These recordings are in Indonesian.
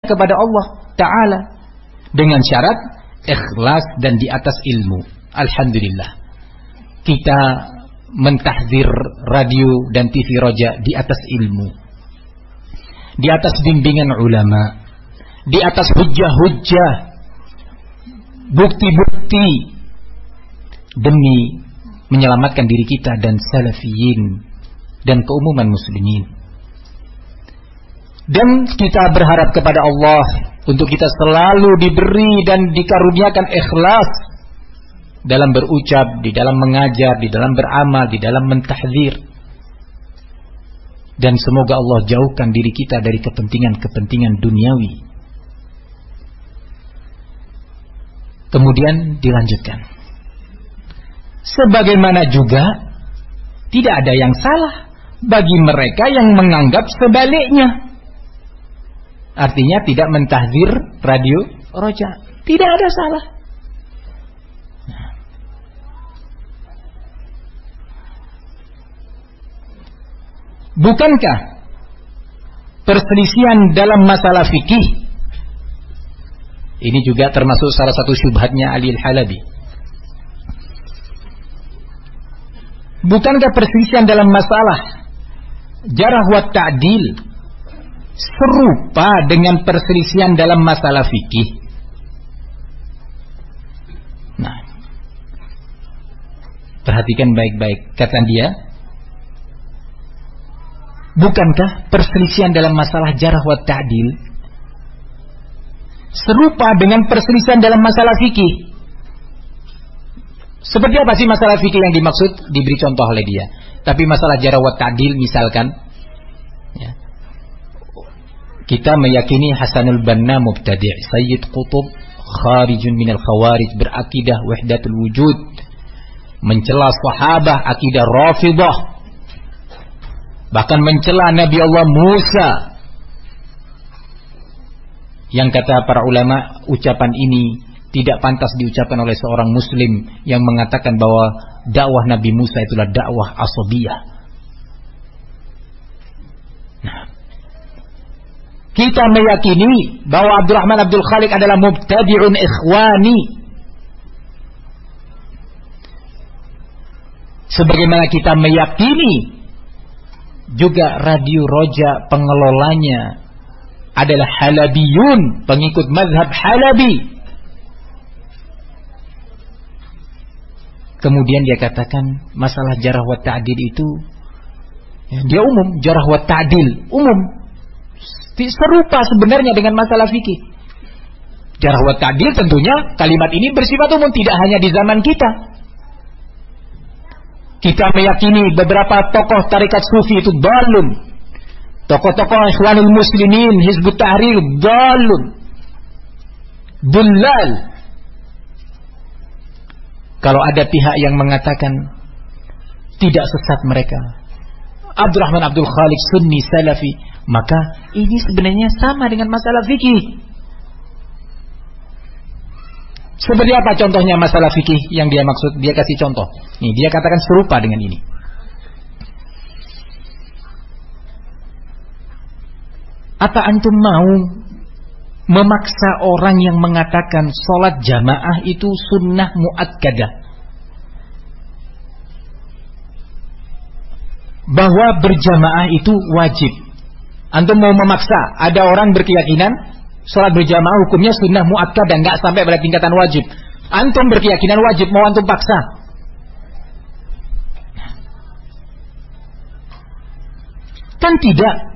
kepada Allah Ta'ala dengan syarat ikhlas dan di atas ilmu. Alhamdulillah, kita mentahdzir radio dan TV Roja di atas ilmu, di atas bimbingan ulama, di atas hujjah-hujjah, bukti-bukti, demi menyelamatkan diri kita dan salafiyin dan keumuman muslimin. Dan kita berharap kepada Allah untuk kita selalu diberi dan dikaruniakan ikhlas dalam berucap, di dalam mengajar, di dalam beramal, di dalam mentahdzir. Dan semoga Allah jauhkan diri kita dari kepentingan-kepentingan duniawi. Kemudian dilanjutkan, sebagaimana juga tidak ada yang salah bagi mereka yang menganggap sebaliknya. Artinya tidak mentahdzir radio Roja, tidak ada salah. Bukankah perselisihan dalam masalah fikih ini juga termasuk salah satu syubhatnya Ali Al-Halabi? Bukankah perselisihan dalam masalah jarh wa ta'dil serupa dengan perselisihan dalam masalah fikih? Nah, perhatikan baik-baik kata dia. Bukankah perselisihan dalam masalah jarh wa ta'dil serupa dengan perselisihan dalam masalah fikih? Seperti apa sih masalah fikih yang dimaksud? Diberi contoh oleh dia. Tapi masalah jarh wa ta'dil misalkan, ya, kita meyakini Hasanul Banna mubtadi', Sayyid Qutb kharijun minal khawarij, berakidah wahdatul wujud, mencela sahabah, akidah Rafidah, bahkan mencela Nabi Allah Musa, yang kata para ulama ucapan ini tidak pantas diucapkan oleh seorang muslim yang mengatakan bahwa dakwah Nabi Musa itulah dakwah asabiyah. Nah, kita meyakini bahwa Abdurrahman Abdul Khaliq adalah mubtadi'un ikhwani, sebagaimana kita meyakini juga Radio Roja pengelolanya adalah halabiyun, pengikut mazhab Halabi. Kemudian dia katakan masalah jarh wa ta'dil itu, ya, dia umum, jarh wa ta'dil umum, serupa sebenarnya dengan masalah fikih. Jarh wa ta'dil tentunya kalimat ini bersifat umum, tidak hanya di zaman kita. Kita meyakini beberapa tokoh tarekat sufi itu dhalun, tokoh-tokoh Ikhwanul Muslimin, Hizbut Tahrir dhalun, dullal. Kalau ada pihak yang mengatakan tidak sesat mereka, Abdurrahman Abdul Khaliq Sunni Salafi, maka ini sebenarnya sama dengan masalah fikih. Seperti apa contohnya masalah fikih yang dia maksud? Dia kasih contoh. Nih, dia katakan serupa dengan ini. Apa antum mau memaksa orang yang mengatakan sholat jamaah itu sunnah muakkadah, bahwa berjamaah itu wajib? Antum mau memaksa? Ada orang berkeyakinan sholat berjamaah hukumnya sunnah muakkadah, nggak sampai pada tingkatan wajib. Antum berkeyakinan wajib, mau antum paksa? Kan tidak.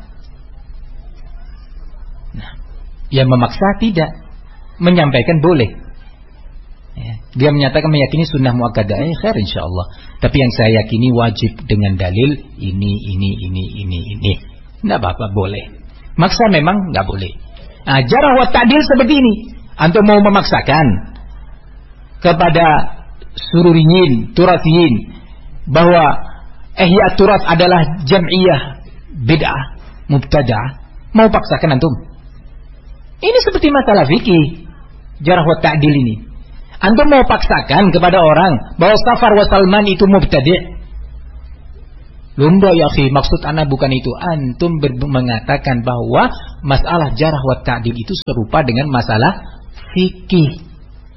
Yang memaksa tidak, menyampaikan boleh. Ya, dia menyatakan meyakini sunnah muakkadah, khair insyaallah. Tapi yang saya yakini wajib dengan dalil ini. Enggak apa-apa, boleh. Maksa memang enggak boleh. Nah, jarh wa ta'dil seperti ini. Antum mau memaksakan kepada sururiyin, turasiyin bahwa ihya turas adalah jam'iyah bid'ah, mubtada'ah, mau paksakan antum? Ini seperti masalah fikih, jarh wa ta'dil ini. Antum mau paksakan kepada orang bahwa Safar wa Salman itu mubtadi'? Lunda ya akhi, maksud ana bukan itu. Antum mengatakan bahwa masalah jarh wa ta'dil itu serupa dengan masalah fikih.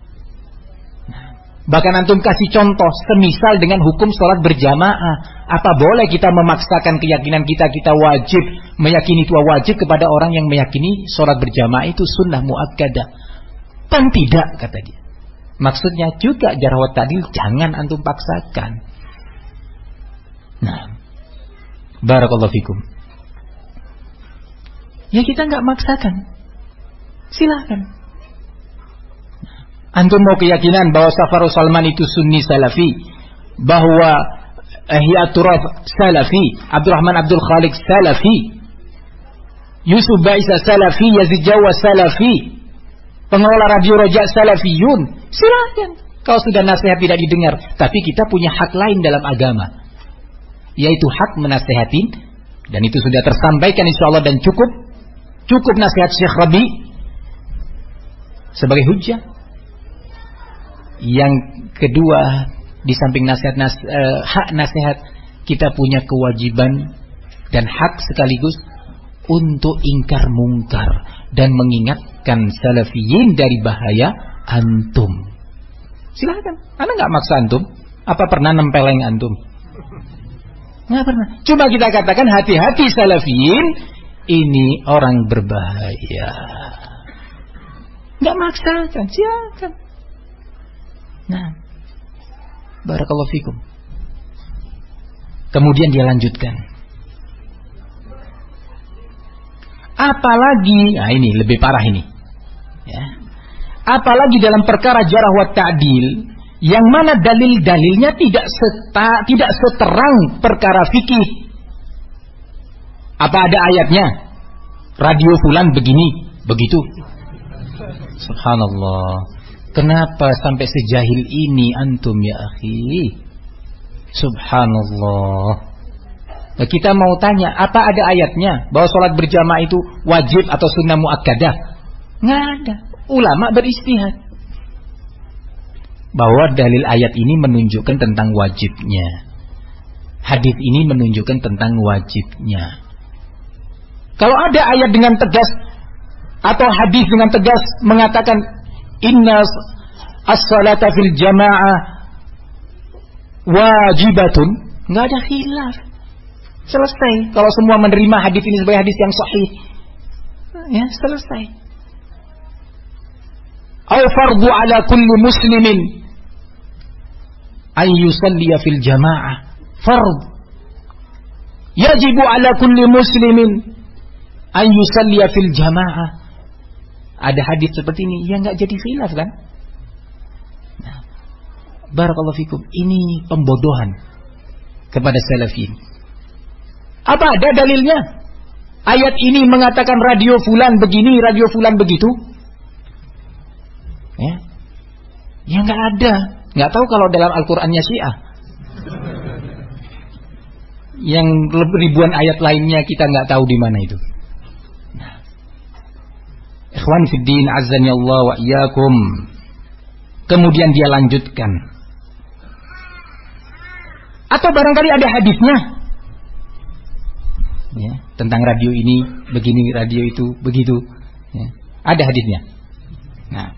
Bahkan antum kasih contoh semisal dengan hukum sholat berjamaah. Apa boleh kita memaksakan keyakinan kita wajib meyakini itu wajib kepada orang yang meyakini sholat berjamaah itu sunnah muakkadah? Kan tidak, kata dia. Maksudnya juga jarh wa ta'dil jangan antum paksakan. Nah, barakallahu fikum. Ya kita nggak maksakan. Silahkan. Antum mau keyakinan bahwa Safarus Salman itu Sunni Salafi, bahwa Ihya Turaf Salafi, Abdurrahman Abdul Khaliq Salafi, Yusuf Baisa Salafi, Yazid Jawa Salafi, pengelola Radio Roja Salafiyun. Silakan. Kalau sudah nasihat tidak didengar, tapi kita punya hak lain dalam agama, yaitu hak menasehatin, dan itu sudah tersampaikan insyaallah dan cukup nasihat Syekh Rabi sebagai hujjah. Yang kedua, di samping hak nasihat, kita punya kewajiban dan hak sekaligus untuk ingkar mungkar dan mengingatkan salafiyin dari bahaya antum. Silakan. Anda nggak maksa antum. Apa pernah nempeleng antum? Nggak pernah. Cuma kita katakan hati-hati salafiyin, ini orang berbahaya. Nggak maksakan, silakan. Nah, barakallahu fikum. Kemudian dia lanjutkan. Apalagi, nah ini lebih parah ini. Ya. Apalagi dalam perkara jarh wa ta'dil, yang mana dalil-dalilnya tidak seterang perkara fikih. Apa ada ayatnya? Radio fulan begini, begitu. Subhanallah. Kenapa sampai sejahil ini antum ya akhi? Subhanallah. Nah, kita mau tanya, apa ada ayatnya bahwa sholat berjamaah itu wajib atau sunnah muakkadah? Nggak ada. Ulama beristihad bahwa dalil ayat ini menunjukkan tentang wajibnya. Hadis ini menunjukkan tentang wajibnya. Kalau ada ayat dengan tegas atau hadis dengan tegas mengatakan inna as-salata fil jamaah wajibatun, nggak ada khilaf. Selesai. Kalau semua menerima hadis ini sebagai hadis yang sahih, ya selesai. Au fardu ala kulli muslimin ay yusalliya fil jamaah. Fard. Yajibu ala kulli muslimin ay yusalliya fil jamaah. Ada hadis seperti ini yang nggak jadi khilaf kan? Nah, barakallahu fikum. Ini pembodohan kepada salafin. Apa ada dalilnya? Ayat ini mengatakan radio fulan begini, radio fulan begitu. Ya nggak ada. Nggak tahu kalau dalam Al-Qur'annya Syiah. Yang ribuan ayat lainnya kita nggak tahu di mana itu. Ikhwan fiddin azzani Allah wa iyyakum. Kemudian dia lanjutkan. Atau barangkali ada hadisnya. Ya, tentang radio ini begini, radio itu begitu. Ya, ada hadisnya. Nah,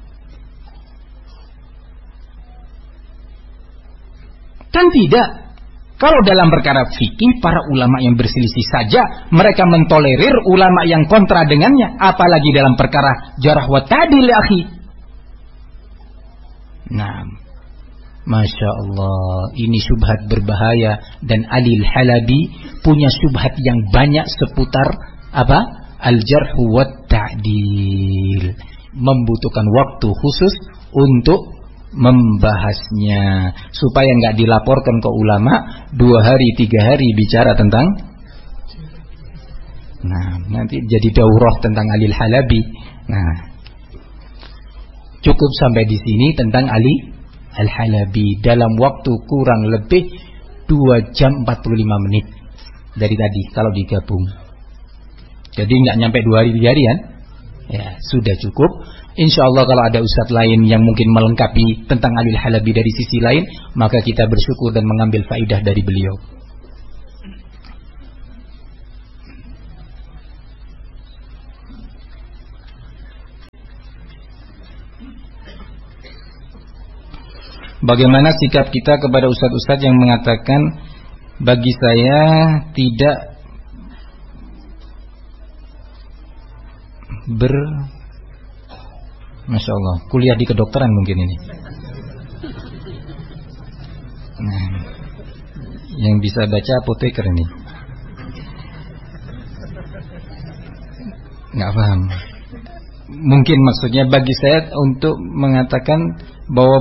kan tidak. Kalau dalam perkara fikih, para ulama yang berselisih saja mereka mentolerir ulama yang kontra dengannya, apalagi dalam perkara jarh wa ta'dil ya akhi. Nah, Masya Allah, ini syubhat berbahaya. Dan Ali Al-Halabi punya syubhat yang banyak seputar apa? Al-jarh wa ta'dil. Membutuhkan waktu khusus untuk membahasnya supaya nggak dilaporkan ke ulama 2 hari 3 hari bicara tentang. Nah, nanti jadi daurah tentang Ali Al-Halabi. Nah, cukup sampai di sini tentang Ali Al-Halabi dalam waktu kurang lebih 2 jam 45 menit dari tadi kalau digabung. Jadi nggak nyampe 2 hari 3 hari kan? Ya, sudah cukup. InsyaAllah kalau ada ustadz lain yang mungkin melengkapi tentang Ali Al-Halabi dari sisi lain, maka kita bersyukur dan mengambil faidah dari beliau. Bagaimana sikap kita kepada ustadz-ustadz yang mengatakan bagi saya tidak Masya Allah, kuliah di kedokteran mungkin ini. Nah, yang bisa baca apoteker ini. Nggak paham. Mungkin maksudnya bagi saya untuk mengatakan bahwa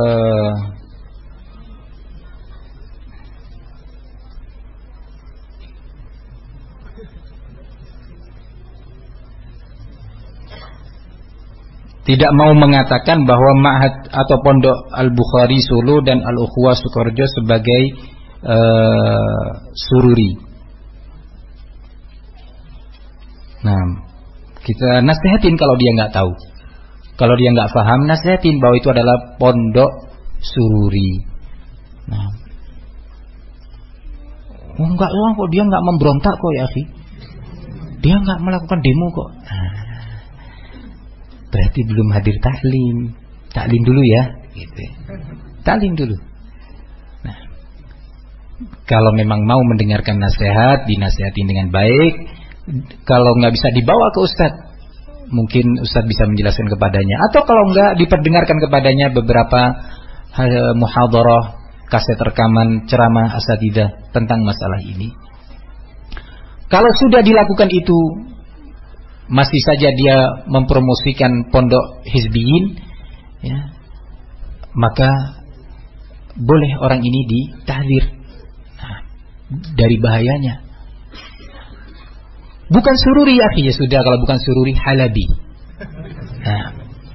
tidak mau mengatakan bahwa Ma'had atau Pondok Al-Bukhari Solo dan Al-Ukhwah Sukoharjo sebagai sururi. Nah, kita nasihatin kalau dia nggak tahu. Kalau dia nggak paham, nasihatin bahwa itu adalah pondok sururi. Nah, enggak lah kok, dia nggak memberontak kok ya, akhi. Dia nggak melakukan demo kok. Berarti belum hadir taklim. Taklim dulu ya, gitu. Taklim dulu. Nah, kalau memang mau mendengarkan nasihat, dinasihatin dengan baik. Kalau nggak bisa dibawa ke ustadz, mungkin ustadz bisa menjelaskan kepadanya. Atau kalau nggak, diperdengarkan kepadanya beberapa muhadharah, kaset rekaman ceramah asatidzah tentang masalah ini. Kalau sudah dilakukan itu, masih saja dia mempromosikan pondok hizbiyin, ya, maka boleh orang ini ditahdzir dari bahayanya. Bukan sururi, akhi, ya sudah, kalau bukan sururi, halabi. Nah,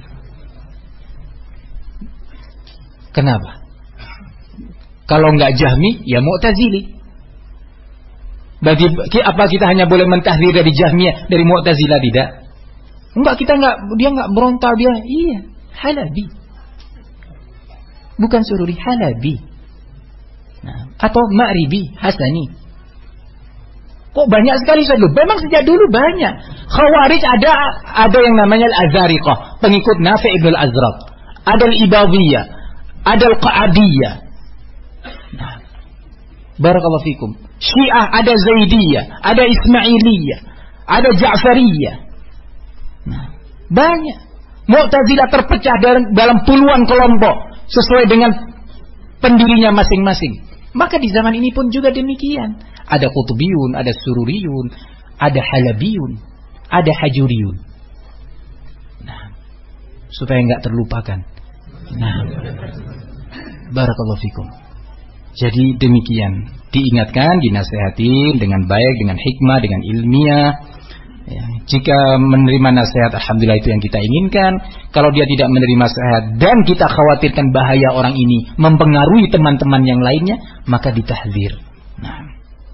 kenapa? Kalau enggak Jahmi, ya Mu'tazili. Berarti apa kita hanya boleh mentahdzir dari Jahmiyah, dari Mu'tazilah? Tidak. Enggak, kita enggak, dia enggak berontak, dia iya, halabi. Bukan sururi, halabi. Nah, atau Ma'ribi, Hasani. Kok banyak sekali saja? Memang sejak dulu banyak. Khawarij ada yang namanya Al-Azariqah, pengikut Nafi' ibn al-Azraq. Ada Al-Ibadiyah, ada Al-Qa'adiyah. Nah, barakallahu fikum. Syiah ada Zaidiyah, ada Ismailiyah, ada Ja'fariyah. Nah, banyak. Mu'tazilah terpecah dalam puluhan kelompok sesuai dengan pendirinya masing-masing. Maka di zaman ini pun juga demikian. Ada Qutbiyun, ada Sururiyun, ada Halabiyun, ada Hajuriyun. Nah, supaya enggak terlupakan. Nah, barakallahu fikum. Jadi demikian, diingatkan, dinasihatin dengan baik, dengan hikmah, dengan ilmiah. Ya, jika menerima nasihat, alhamdulillah, itu yang kita inginkan. Kalau dia tidak menerima nasihat dan kita khawatirkan bahaya orang ini mempengaruhi teman-teman yang lainnya, maka ditahdzir. Nah,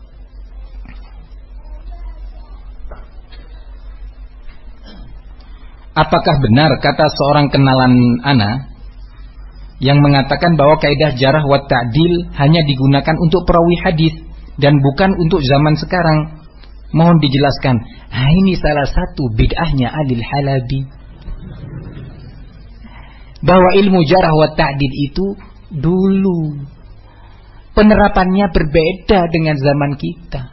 apakah benar kata seorang kenalan ana yang mengatakan bahwa kaidah jarah wa ta'dil hanya digunakan untuk perawi hadis dan bukan untuk zaman sekarang? Mohon dijelaskan. Nah, ini salah satu bid'ahnya Alil Halabi. Bahwa ilmu jarah wa ta'dil itu dulu penerapannya berbeda dengan zaman kita.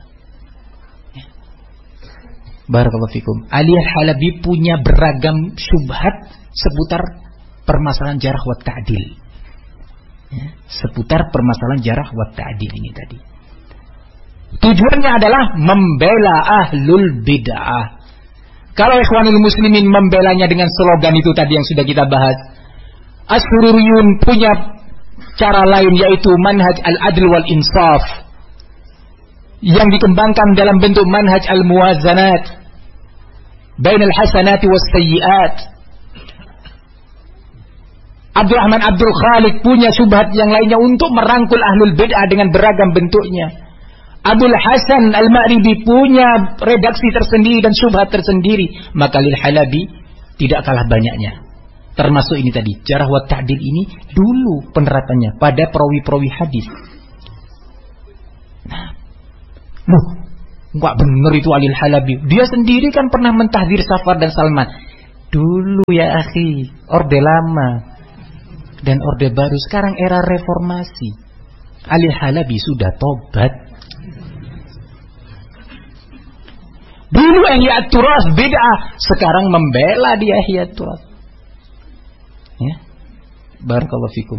Barakallahu fikum. Alil Halabi punya beragam syubhat seputar permasalahan jarah wa ta'dil. Ya, seputar permasalahan jarah wa ta'dil ini tadi. Tujuannya adalah membela ahlul bid'ah. Kalau Ikhwanul Muslimin membelanya dengan slogan itu tadi yang sudah kita bahas, As-Sururiyun punya cara lain, yaitu manhaj al-adl wal insaf, yang dikembangkan dalam bentuk manhaj al-muwazanat bainal hasanati was sayyiat. Abdurrahman Abdul Khaliq punya syubhat yang lainnya untuk merangkul ahlul bid'ah dengan beragam bentuknya. Abdul Hasan Al-Ma'ribi punya redaksi tersendiri dan syubhat tersendiri. Maka Lil Halabi tidak kalah banyaknya. Termasuk ini tadi, jarah wa ta'dil ini dulu penerapannya pada perawi-perawi hadis. Nah, enggak benar itu Alil Halabi. Dia sendiri kan pernah mentahdzir Safar dan Salman. dulu ya akhi, orde lama dan orde baru. Sekarang era reformasi. Ali Halabi sudah tobat. Dulu Ihya Turas bid'ah, sekarang membela dia Ihya Turas. Ya. Barakallahu fikum.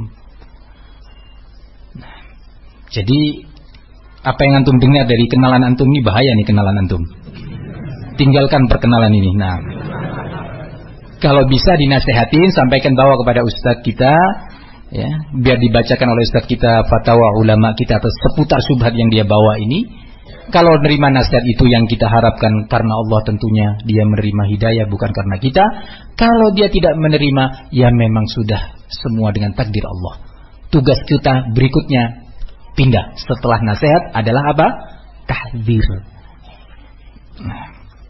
Nah, jadi apa yang antum dengar dari kenalan antum ini bahaya nih kenalan antum. Tinggalkan perkenalan ini. Nah, kalau bisa dinasehatin, sampaikan bawa kepada ustadz kita, ya, biar dibacakan oleh ustadz kita fatwa ulama kita atas seputar syubhat yang dia bawa ini. Kalau menerima nasihat itu yang kita harapkan karena Allah, tentunya dia menerima hidayah, bukan karena kita. Kalau dia tidak menerima, ya memang sudah semua dengan takdir Allah. Tugas kita berikutnya pindah. Setelah nasihat adalah apa? Tahdzir. Nah.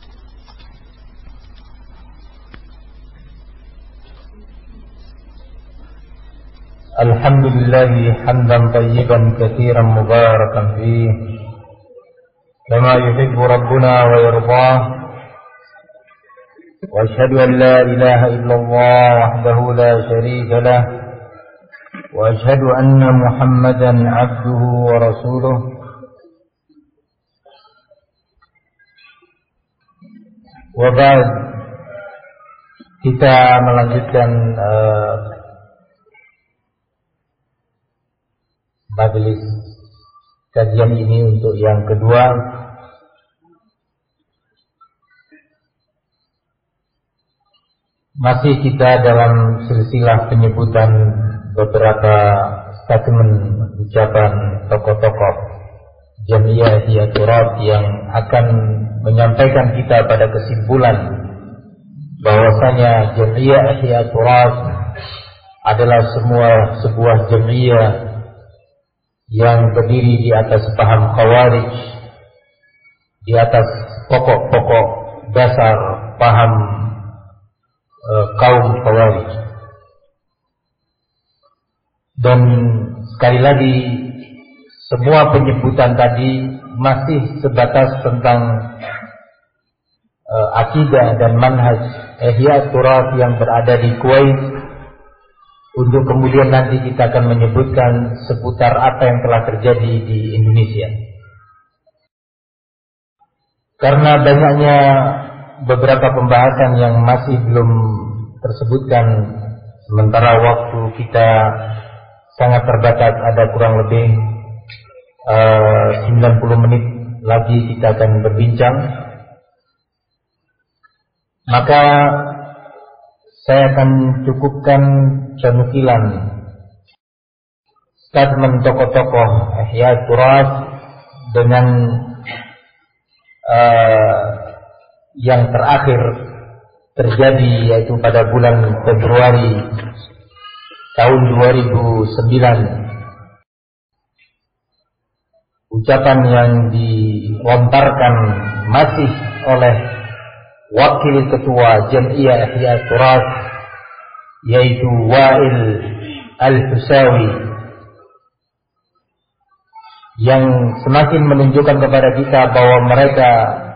Alhamdulillah hamdan tayyiban katsiran mubarakan fihi kama yuhibbu rabbuna wa yardah. Wa asyhadu an la ilaha illallah wahdahu la syarika lah. Wa asyhadu anna Muhammadan abduhu wa rasuluh. Wa ba'd, kita melanjutkan majelis kajian ini untuk yang kedua. Masih kita dalam silsilah penyebutan beberapa statement ucapan tokoh-tokoh Jamiah Ihya Turas yang akan menyampaikan kita pada kesimpulan bahwasanya Jamiah Ihya Turas adalah sebuah jamiah yang berdiri di atas paham Khawarij, di atas pokok-pokok dasar paham kaum Khawarij. Dan sekali lagi, semua penyebutan tadi masih sebatas tentang akidah dan manhaj Ihya Turas yang berada di Kuwait, untuk kemudian nanti kita akan menyebutkan seputar apa yang telah terjadi di Indonesia. Karena banyaknya beberapa pembahasan yang masih belum tersebutkan, sementara waktu kita sangat terbatas, ada kurang lebih 90 menit lagi kita akan berbincang. Maka saya akan cukupkan penukilan statement tokoh-tokoh Ihya Turas dengan yang terakhir terjadi, yaitu pada bulan Februari tahun 2009. Ucapan yang dilontarkan masih oleh wakil ketua Jamiah Ihya Turas, yaitu Wa'il Al-Husawi, yang semakin menunjukkan kepada kita bahwa mereka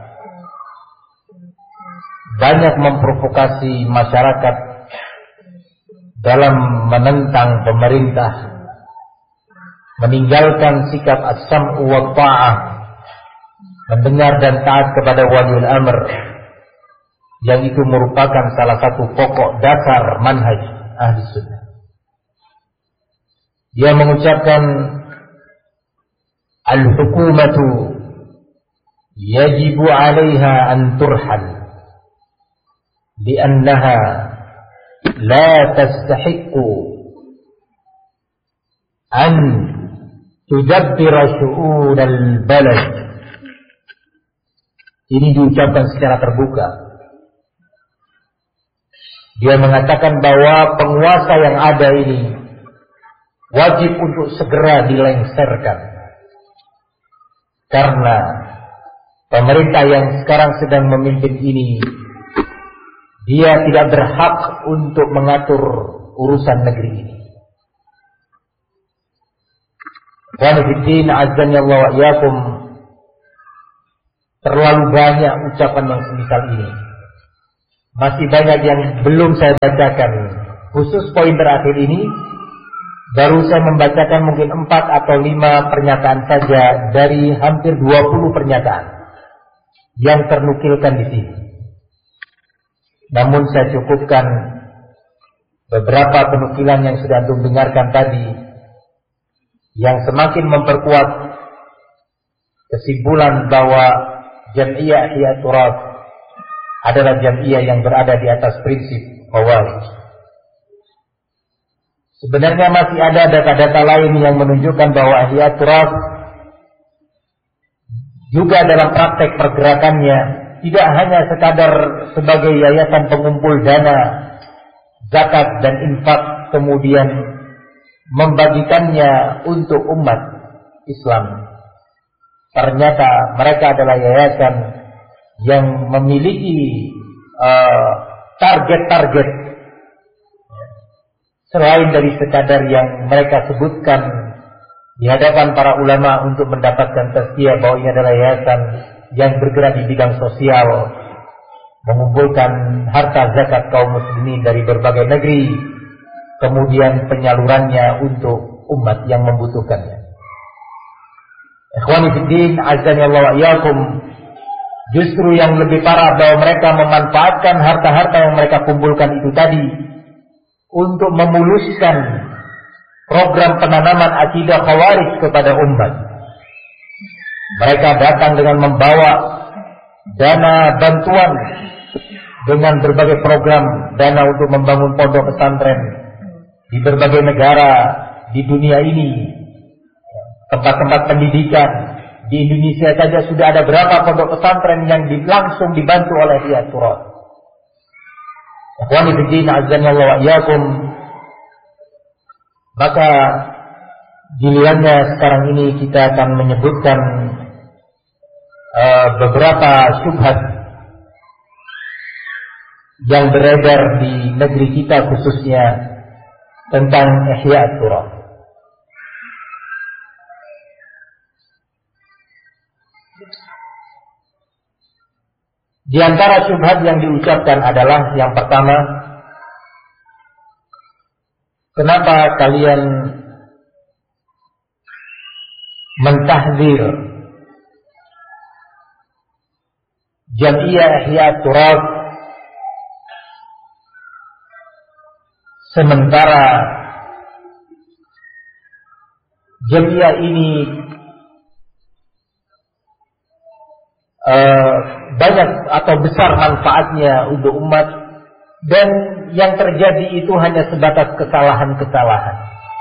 banyak memprovokasi masyarakat dalam menentang pemerintah, meninggalkan sikap as-sam'u wa ta'ah, mendengar dan taat kepada waliul amr, yang itu merupakan salah satu pokok dasar manhaj ahli sunnah. Dia mengucapkan al-hukumatu yajibu 'alaiha an turhal li'annaha la tastahiqqu an tudabbira syu'un al-balad. Ini diucapkan secara terbuka. Dia mengatakan bahwa penguasa yang ada ini wajib untuk segera dilengsarkan, karena pemerintah yang sekarang sedang memimpin ini, dia tidak berhak untuk mengatur urusan negeri ini. Wa'alaikumussalam azan ya Allah wa iyyakum. Terlalu banyak ucapan yang semisal ini. Masih banyak yang belum saya bacakan. Khusus poin terakhir ini, baru saya membacakan mungkin 4 atau 5 pernyataan saja dari hampir 20 pernyataan yang ternukilkan di sini. Namun saya cukupkan beberapa penukilan yang sudah antum dengarkan tadi, yang semakin memperkuat kesimpulan bahwa Jam'iyah Ihya Turath adalah jam'iyah yang berada di atas prinsip Khawarij. Sebenarnya masih ada data-data lain yang menunjukkan bahwa Ihya Turath juga dalam praktek pergerakannya tidak hanya sekadar sebagai yayasan pengumpul dana, zakat dan infak kemudian membagikannya untuk umat Islam. Ternyata mereka adalah yayasan yang memiliki target-target selain dari sekadar yang mereka sebutkan di hadapan para ulama untuk mendapatkan tazkiyah bahwa ini adalah yayasan yang bergerak di bidang sosial, mengumpulkan harta zakat kaum muslimin dari berbagai negeri, kemudian penyalurannya untuk umat yang membutuhkannya. Ikhwani fiddin, azani Allah wa iyyakum, justru yang lebih parah bahwa mereka memanfaatkan harta-harta yang mereka kumpulkan itu tadi untuk memuluskan program penanaman akidah Khawarij kepada umat. Mereka datang dengan membawa dana bantuan dengan berbagai program, dana untuk membangun pondok pesantren di berbagai negara di dunia ini, tempat-tempat pendidikan. Di Indonesia saja sudah ada berapa pondok pesantren yang langsung dibantu oleh Ihya Turath. Ikhwani fiddin, azza wa iyyakum. Maka gilirannya sekarang ini kita akan menyebutkan beberapa syubhat yang beredar di negeri kita khususnya tentang Ihya Turath. Di antara syubhat yang diucapkan adalah yang pertama, kenapa kalian mentahdzir Jam'iyah Ihya Turath sementara Jam'iyah ini banyak atau besar manfaatnya untuk umat, dan yang terjadi itu hanya sebatas kesalahan-kesalahan.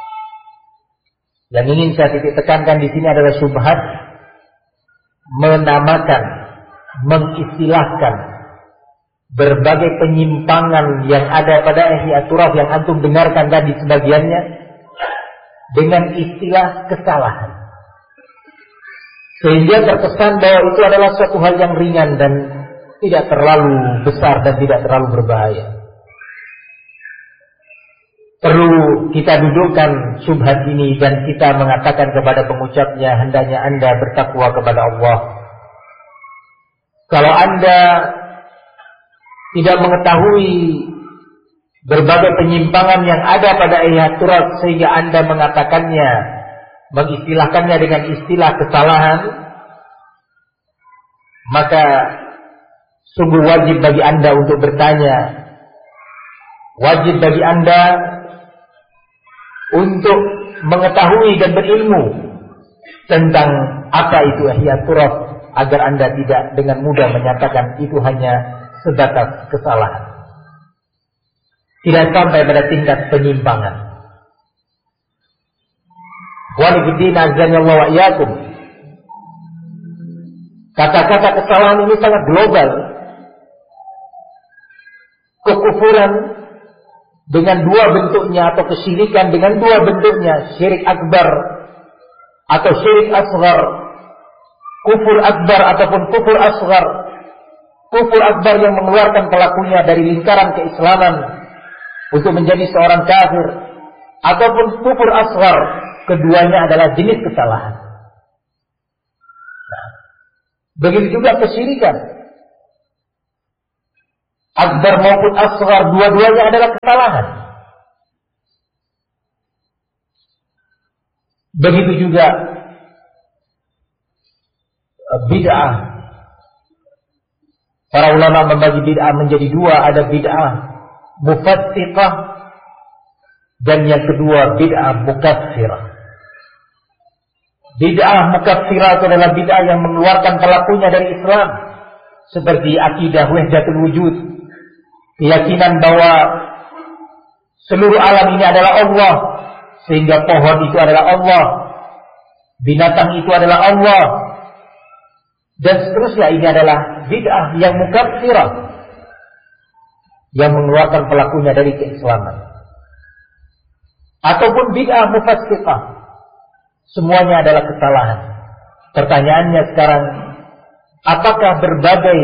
Yang ingin saya titik tekankan di sini adalah syubhat menamakan, mengistilahkan berbagai penyimpangan yang ada pada Ihya Turath yang antum dengarkan tadi sebagiannya dengan istilah kesalahan, sehingga terkesan bahwa itu adalah suatu hal yang ringan dan tidak terlalu besar dan tidak terlalu berbahaya. Perlu kita dudukkan syubhat ini dan kita mengatakan kepada pengucapnya, hendaknya Anda bertakwa kepada Allah. Kalau Anda tidak mengetahui berbagai penyimpangan yang ada pada Ihya Turath sehingga Anda mengatakannya, mengistilahkannya dengan istilah kesalahan, maka sungguh wajib bagi Anda untuk bertanya, wajib bagi Anda untuk mengetahui dan berilmu tentang apa itu Ihya Turath, agar Anda tidak dengan mudah menyatakan itu hanya sebatas kesalahan, tidak sampai pada tingkat penyimpangan. Walifiddin azanallahu wa iyyakum. Kata-kata kesalahan ini sangat global. Kekufuran dengan dua bentuknya atau kesyirikan dengan dua bentuknya, syirik akbar atau syirik asghar, kufur akbar ataupun kufur asghar. Kufur akbar yang mengeluarkan pelakunya dari lingkaran keislaman untuk menjadi seorang kafir, ataupun kufur asghar, keduanya adalah jenis kesalahan. Nah, begitu juga kesyirikan. akbar maupun asghar, dua-duanya adalah kesalahan. Begitu juga bid'ah. Para ulama membagi bid'ah menjadi dua, ada bid'ah mufassiqah dan yang kedua bid'ah mukaffirah. Bid'ah mukaffirah itu adalah bid'ah yang mengeluarkan pelakunya dari Islam, seperti akidah wahdatul wujud, keyakinan bahwa seluruh alam ini adalah Allah, sehingga pohon itu adalah Allah, binatang itu adalah Allah, dan seterusnya. Ini adalah bid'ah yang mukaffirah, yang mengeluarkan pelakunya dari keislaman. Ataupun bid'ah mufassiqah, semuanya adalah kesalahan. Pertanyaannya sekarang, apakah berbagai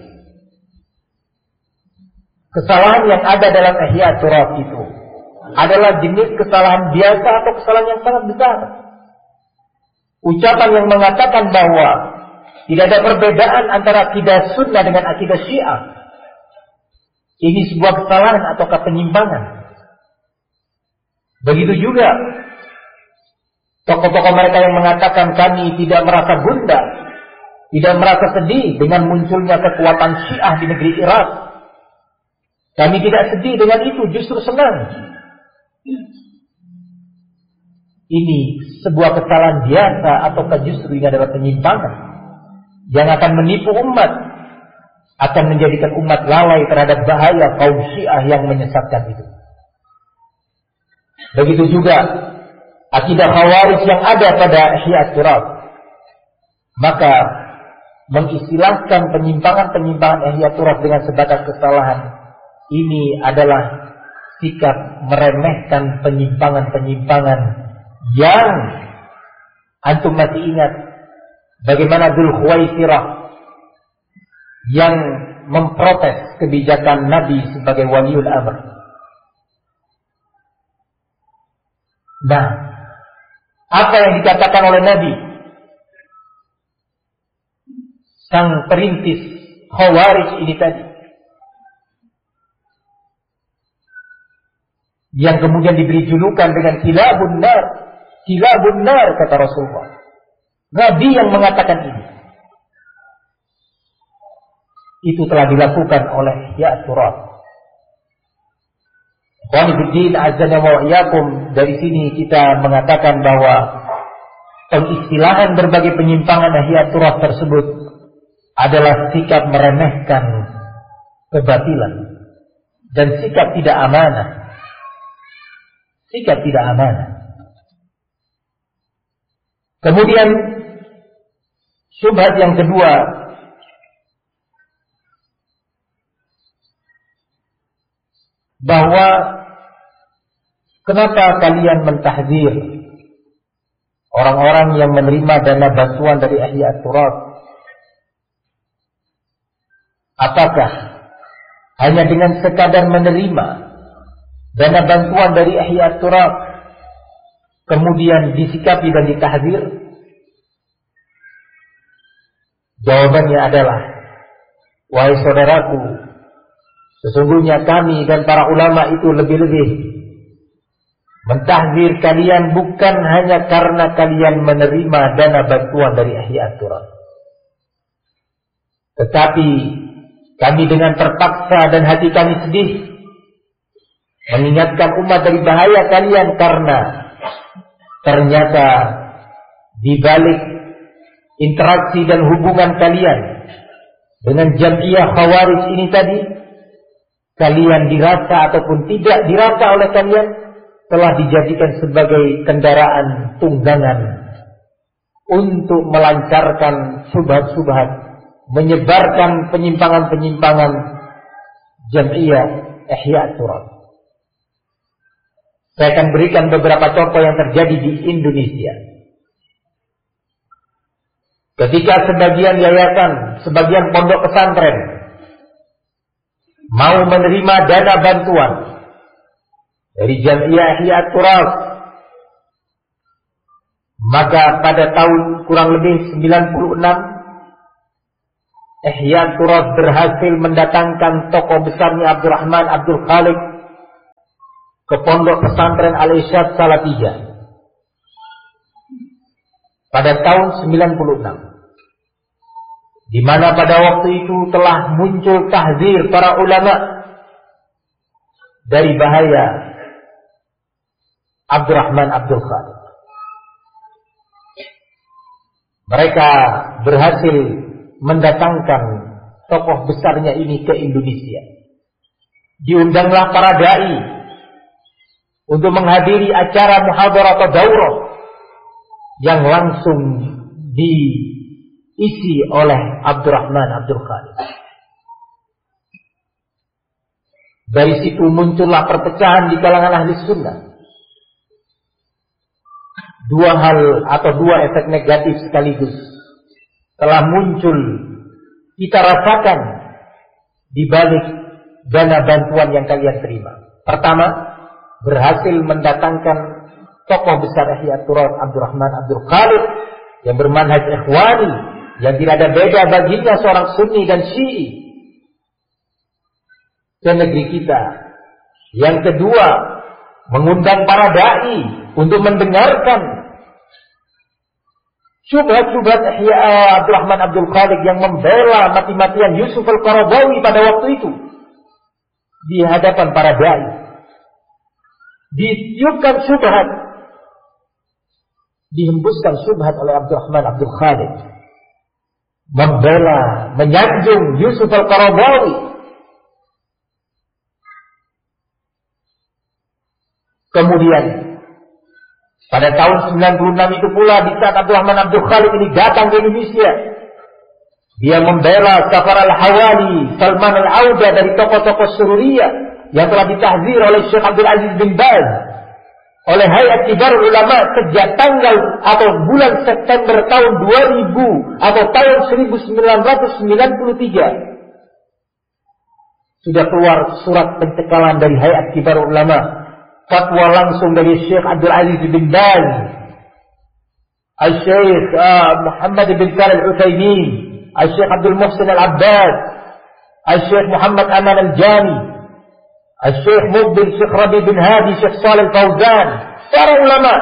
kesalahan yang ada dalam ihya turaf itu adalah jenis kesalahan biasa atau kesalahan yang sangat besar? Ucapan yang mengatakan bahwa tidak ada perbedaan antara akidah sunnah dengan akidah syiah, ini sebuah kesalahan atau penyimpangan. Begitu juga tokoh-tokoh mereka yang mengatakan kami tidak merasa gundah, tidak merasa sedih dengan munculnya kekuatan syiah di negeri Irak. Kami tidak sedih dengan itu, justru senang. Ini sebuah kesalahan biasa ataukah justru ini adalah penyimpangan yang akan menipu umat, akan menjadikan umat lalai terhadap bahaya kaum syiah yang menyesatkan itu. Begitu juga akidah khawarij yang ada pada ihya turaf. Maka mengistilahkan penyimpangan-penyimpangan ihya turaf dengan sebatas kesalahan, ini adalah sikap meremehkan penyimpangan-penyimpangan yang antum masih ingat bagaimana Dzul Khuwaisirah yang memprotes kebijakan Nabi sebagai waliul amr. Nah, apa yang dikatakan oleh Nabi, sang perintis Khawarij ini tadi, yang kemudian diberi julukan dengan kilabun nar kata Rasulullah. Nabi yang mengatakan ini. Itu telah dilakukan oleh ihya turaf. Qanibuddin azza wa iyyakum, dari sini kita mengatakan bahwa pengistilahan berbagai penyimpangan ihya turaf tersebut adalah sikap meremehkan kebatilan dan sikap tidak amanah. Sikap tidak amanah. Kemudian syubhat yang kedua, bahwa kenapa kalian mentahdzir orang-orang yang menerima dana bantuan dari ihya turaf? Apakah hanya dengan sekadar menerima dana bantuan dari ihya turaf kemudian disikapi dan ditahdzir? Jawabannya adalah, wahai saudaraku, sesungguhnya kami dan para ulama itu lebih-lebih mentahdzir kalian bukan hanya karena kalian menerima dana bantuan dari ihya turaf, tetapi kami dengan terpaksa dan hati kami sedih mengingatkan umat dari bahaya kalian, karena ternyata di balik interaksi dan hubungan kalian dengan jamiah Khawarij ini tadi, kalian dirasa ataupun tidak dirasa oleh kalian telah dijadikan sebagai kendaraan tunggangan untuk melancarkan subhat-subhat, menyebarkan penyimpangan-penyimpangan jamiah ihya turaf. Saya akan berikan beberapa contoh yang terjadi di Indonesia. Ketika sebagian yayasan, sebagian pondok pesantren mau menerima dana bantuan dari jamiah ihya turaf, maka pada tahun kurang lebih 96 Ihya Turath berhasil mendatangkan tokoh besarnya Abdurrahman Abdul Khaliq ke pondok pesantren Al-Irsyad Salafiyah pada tahun 96. Di mana pada waktu itu telah muncul tahzir para ulama dari bahaya Abdurrahman Abdul Khaliq. Mereka berhasil mendatangkan tokoh besarnya ini ke Indonesia. Diundanglah para dai untuk menghadiri acara muhadharah atau daurah yang langsung diisi oleh Abdurrahman Abdul Khaliq. Dari situ muncullah perpecahan di kalangan ahli sunnah. Dua hal atau dua efek negatif sekaligus telah muncul, kita rasakan di balik dana bantuan yang kalian terima. Pertama, berhasil mendatangkan tokoh besar Ihya Turath Abdurrahman Abdul Khaliq yang bermanhaj ikhwani, yang tidak ada beda baginya seorang Sunni dan Syi'i ke negeri kita. Yang kedua, mengundang para dai untuk mendengarkan syubhat-syubhat Ihya Abdurrahman Abdul Khaliq yang membela mati-matian Yusuf Al-Qaradawi pada waktu itu di hadapan para dai. Ditiupkan syubhat, dihembuskan syubhat oleh Abdurrahman Abdul Khaliq, membela, menyanjung Yusuf Al-Qaradawi. Kemudian pada tahun 96 itu pula, di saat Abdurrahman Abdul Khaliq ini datang ke Indonesia, dia membela Safar Al-Hawali, Salman Al-Auda dari tokoh-tokoh Sururiyah yang telah ditahzir oleh Syekh Abdul Aziz bin Baz, oleh Hayat Kibarul Ulama sejak tanggal atau bulan September tahun 2000 atau tahun 1993. Sudah keluar surat pencekalan dari Hayat Kibarul Ulama, fatwa langsung dari Syekh Abdul Aziz bin Baz, Al-Syekh Muhammad bin Shalih Al-Utsaimin, Al-Syekh Abdul Muhsin Al-Abbad, Al-Syekh Muhammad Aman Al-Jami, Al-Syekh Mubin, Syekh Rabi bin Hadi, Syekh Shalih Al-Fauzan, para ulama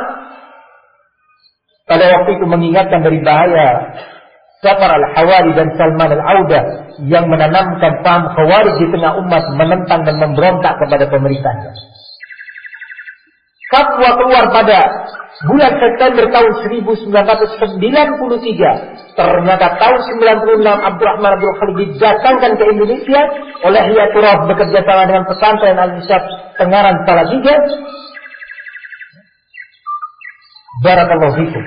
pada waktu itu mengingatkan dari bahaya Safar Al-Hawali dan Salman Al-Auda yang menanamkan paham khawarij di tengah umat, menentang dan memberontak kepada pemerintahnya. Fatwa keluar pada bulan September tahun 1993. Ternyata tahun 96 Abdurrahman Abdul Khaliq didatangkan ke Indonesia oleh Ihya Turath bekerja sama dengan pesantren Al-Irsyad Tengaran Salafiyah. Barakallahu fikum.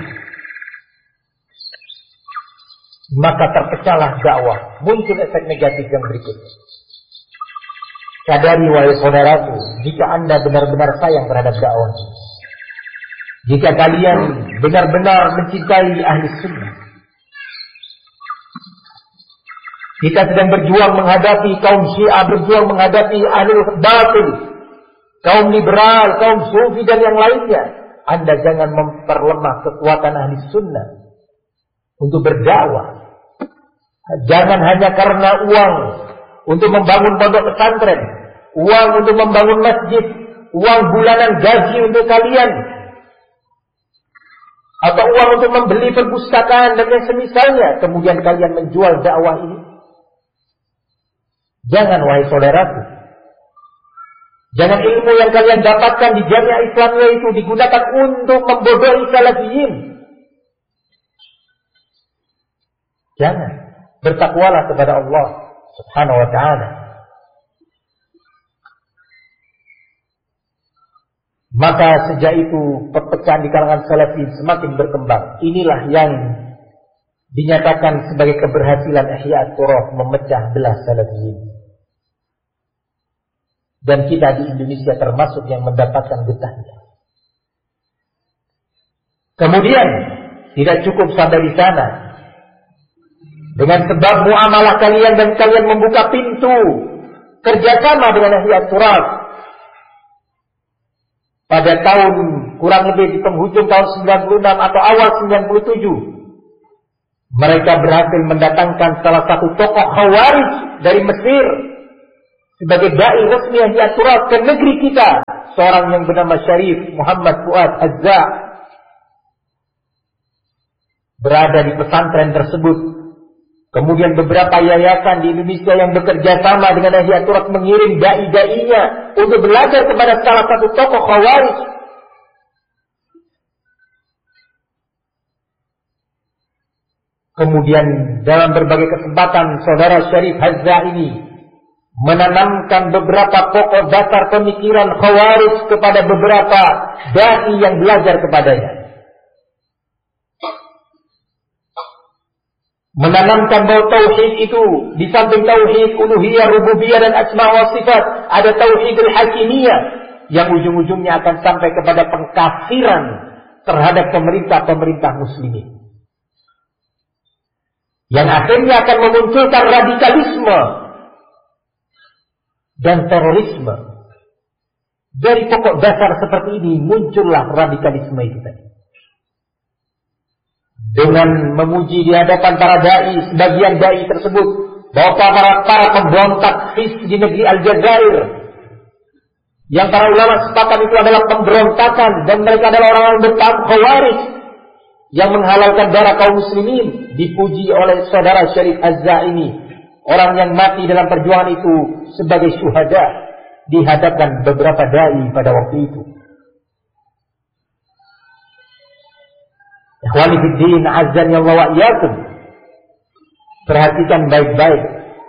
Maka terpecahlah dakwah, muncul efek negatif yang berikutnya. Sadari wahai saudaraku, jika Anda benar-benar sayang terhadap dakwah, jika kalian benar-benar mencintai ahli sunnah, kita sedang berjuang menghadapi kaum Syiah, berjuang menghadapi ahlul batil, kaum liberal, kaum sufi dan yang lainnya. Anda jangan memperlemah kekuatan ahli sunnah untuk berdakwah. Jangan hanya karena uang untuk membangun pondok pesantren, uang untuk membangun masjid, uang bulanan gaji untuk kalian, atau uang untuk membeli perpustakaan dan yang semisalnya, kemudian kalian menjual dakwah ini. Jangan, wahai saudaraku. Jangan ilmu yang kalian dapatkan di Jamiah Islamiyah itu digunakan untuk membodohi salafiyin. Jangan. Bertakwalah kepada Allah Subhanahu wa ta'ala. Maka sejak itu perpecahan di kalangan salafiyin semakin berkembang. Inilah yang dinyatakan sebagai keberhasilan Ihya Turath memecah belah salafiyin. Dan kita di Indonesia termasuk yang mendapatkan getahnya. Kemudian tidak cukup sampai di sana. Dengan sebab muamalah kalian dan kalian membuka pintu kerjasama dengan Ihya Turath pada tahun kurang lebih di penghujung tahun 96 atau awal 97, Mereka berhasil mendatangkan salah satu tokoh Khawarij dari Mesir sebagai dai resmi Ihya Turath ke negeri kita, seorang yang bernama Syarif Muhammad Fuad Azza, berada di pesantren tersebut. Kemudian beberapa yayasan di Indonesia yang bekerja sama dengan Ihya Turath mengirim dai-dainya untuk belajar kepada salah satu tokoh Khawarij. Kemudian dalam berbagai kesempatan saudara Syarif Azza ini menanamkan beberapa pokok dasar pemikiran Khawarij kepada beberapa dai yang belajar kepadanya. Menanamkan bahwa tauhid itu di samping tauhid uluhiyah, rububiyah dan asma wa sifat, ada tauhidul hakimiyah yang ujung-ujungnya akan sampai kepada pengkafiran terhadap pemerintah-pemerintah muslimin, yang akhirnya akan memunculkan radikalisme dan terorisme. Dari pokok dasar seperti ini muncullah radikalisme itu tadi. Dengan memuji di hadapan para dai, sebagian dai tersebut, bahwa para pemberontak Hizb di negeri Aljazair, yang para ulama sepakat itu adalah pemberontakan, dan mereka adalah orang-orang berpaham Khawarij yang menghalalkan darah kaum muslimin, dipuji oleh saudara Syarif Azza ini, orang yang mati dalam perjuangan itu sebagai syuhada di hadapan beberapa dai pada waktu itu. Ikhwani fiddin, azan ya Allah wa iyyakum. Perhatikan baik-baik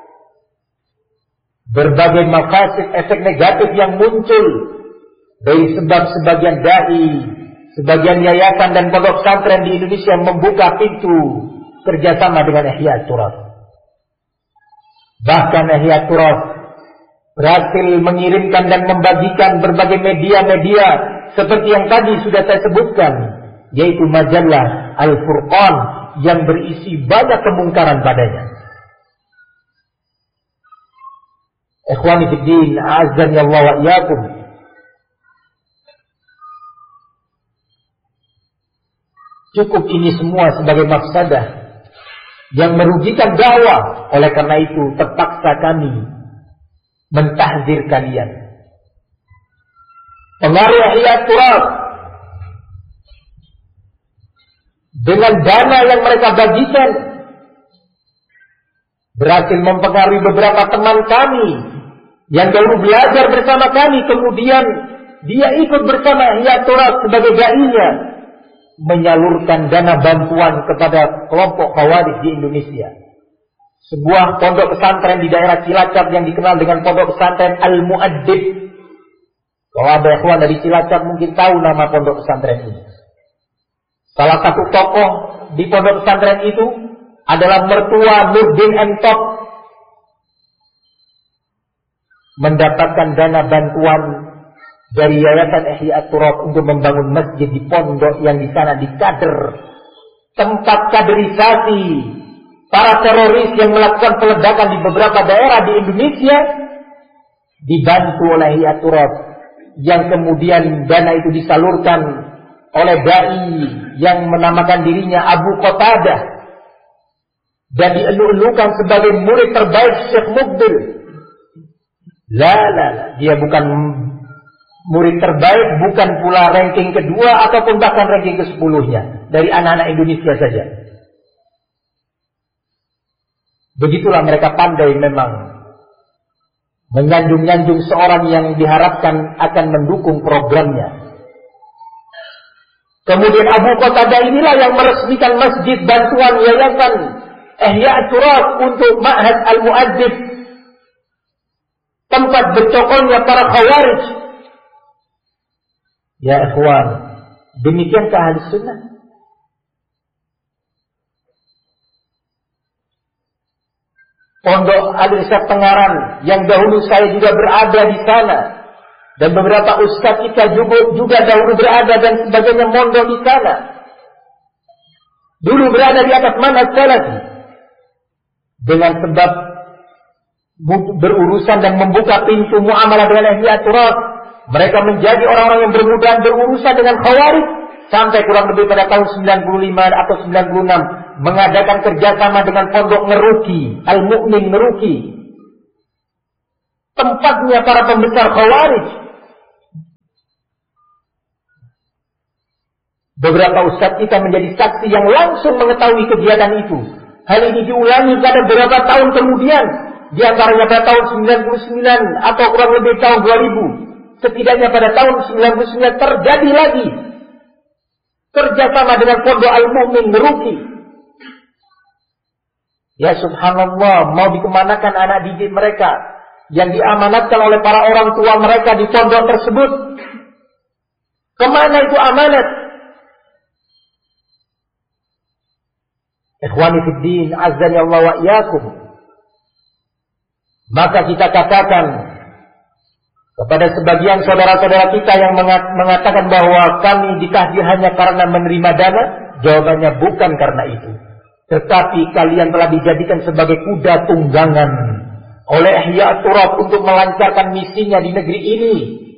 berbagai mafasid, efek negatif yang muncul dari sebab sebagian dai, sebagian yayasan dan pondok pesantren di Indonesia membuka pintu kerjasama dengan Ihya Turath. Bahkan Ihya Turath berhasil mengirimkan dan membagikan berbagai media-media seperti yang tadi sudah saya sebutkan, yaitu majalah Al-Furqan yang berisi banyak kemungkaran padanya. Ikhwani fiddin, azan ya Allah wa iyyakum. Cukup ini semua sebagai mafsadah yang merugikan dakwah. Oleh karena itu terpaksa kami mentahzir kalian. Pengaruh Ihya Turath dengan dana yang mereka bagikan berhasil mempengaruhi beberapa teman kami yang dahulu belajar bersama kami, kemudian dia ikut bersama Ihya Turath sebagai dai-nya, menyalurkan dana bantuan kepada kelompok Khawarij di Indonesia. Sebuah pondok pesantren di daerah Cilacap yang dikenal dengan pondok pesantren Al-Mu'addib. Kalau ada ikhwan dari Cilacap mungkin tahu nama pondok pesantren ini. Salah satu tokoh di pondok pesantren itu adalah mertua Nurdin Entok, mendapatkan dana bantuan dari Yayasan Ihya Turath untuk membangun masjid di pondok yang di sana dikader, tempat kaderisasi para teroris yang melakukan peledakan di beberapa daerah di Indonesia, dibantu oleh Ihya Turath, yang kemudian dana itu disalurkan oleh dai yang menamakan dirinya Abu Qatadah dan dielu-elukan sebagai murid terbaik Syekh Mukbil. Dia bukan murid terbaik, bukan pula ranking kedua ataupun bahkan ranking ke-10-nya dari anak-anak Indonesia saja. Begitulah mereka pandai memang menyanjung-nyanjung seorang yang diharapkan akan mendukung programnya. Kemudian Abu Qatadah inilah yang meresmikan masjid bantuan Yayasan Ihya Turath untuk Ma'had Al-Mu'addib, tempat bercokolnya para Khawarij. Ya ikhwan, demikiankah ahli sunnah? Pondok Al-Irsyad Tengaran yang dahulu saya juga berada di sana, dan beberapa ustaz kita juga dahulu berada dan sebagainya mondok di sana. Dulu berada di atas manhaj salafi. Dengan sebab berurusan dan membuka pintu muamalah dengan Ihya Turath, mereka menjadi orang-orang yang bermudahan berurusan dengan Khawarij sampai kurang lebih pada tahun 95 atau 96 mengadakan kerjasama dengan pondok Ngeruki, Al-Mu'min Ngeruki, tempatnya para pembesar Khawarij. Beberapa ustadz kita menjadi saksi yang langsung mengetahui kegiatan itu. Hal ini diulangi pada beberapa tahun kemudian, di antaranya pada tahun 99 atau kurang lebih tahun 2000. Setidaknya pada tahun 99 terjadi lagi kerjasama dengan pondok Al-Mu'min Ngeruki. Ya subhanallah, mau dikemanakan anak didik mereka yang diamanatkan oleh para orang tua mereka di pondok tersebut? Kemana itu amanat? Ikhwani fiddin, azani Allah wa iyyakum. Maka kita katakan kepada sebagian saudara-saudara kita yang mengatakan bahwa kami dikasih hanya karena menerima dana, jawabannya bukan karena itu. Tetapi kalian telah dijadikan sebagai kuda tunggangan oleh Ihya Turab untuk melancarkan misinya di negeri ini,